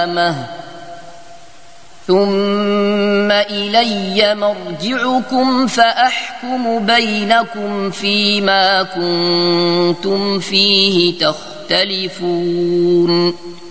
ثم إلي مرجعكم فأحكم بينكم فيما كنتم فيه تختلفون